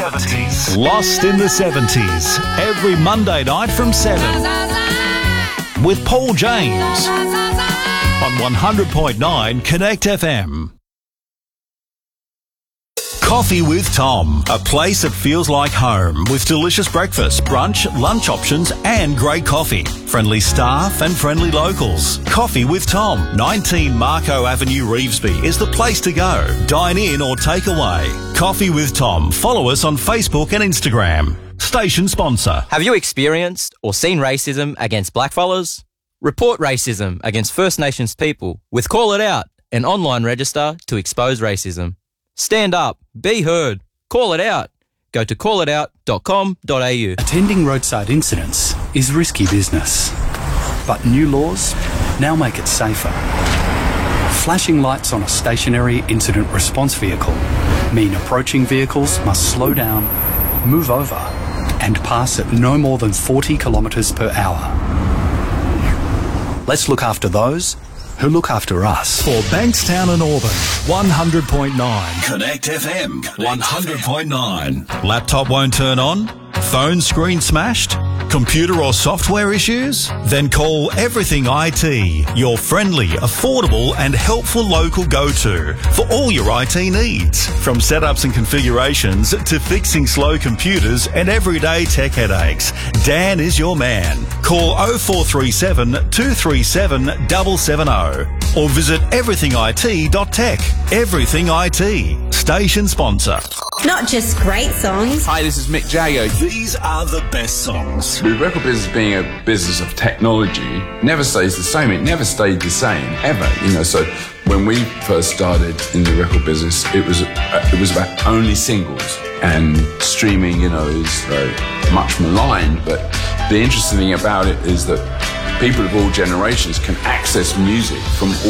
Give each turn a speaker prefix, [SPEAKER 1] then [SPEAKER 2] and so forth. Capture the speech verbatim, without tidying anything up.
[SPEAKER 1] seventies. Lost in the seventies. Every Monday night from seven. With Paul James. On one hundred point nine Connect F M. Coffee with Tom, a place that feels like home with delicious breakfast, brunch, lunch options and great coffee. Friendly staff and friendly locals. Coffee with Tom, nineteen Marco Avenue, Revesby is the place to go. Dine in or take away. Coffee with Tom. Follow us on Facebook and Instagram. Station sponsor.
[SPEAKER 2] Have you experienced or seen racism against blackfellas? Report racism against First Nations people with Call It Out, an online register to expose racism. Stand up, be heard, call it out. Go to call it out dot com dot a u.
[SPEAKER 3] Attending roadside incidents is risky business, but new laws now make it safer. Flashing lights on a stationary incident response vehicle mean approaching vehicles must slow down, move over, and pass at no more than forty kilometres per hour. Let's look after those who look after us.
[SPEAKER 1] For Bankstown and Auburn, one hundred point nine. Connect F M, one hundred point nine. Laptop won't turn on? Phone screen smashed? Computer or software issues? Then call Everything I T, your friendly, affordable and helpful local go-to for all your I T needs. From setups and configurations to fixing slow computers and everyday tech headaches, Dan is your man. Call oh four three seven, two three seven, seven seven oh or visit everything I T dot tech. Everything I T, station sponsor.
[SPEAKER 4] Not just great songs.
[SPEAKER 5] Hi, this is Mick Jagger.
[SPEAKER 1] These are the best songs.
[SPEAKER 5] The record business being a business of technology never stays the same. It never stayed the same, ever. You know, so when we first started in the record business, it was uh, it was about only singles. And streaming, you know, is uh, much maligned. But the interesting thing about it is that people of all generations can access music from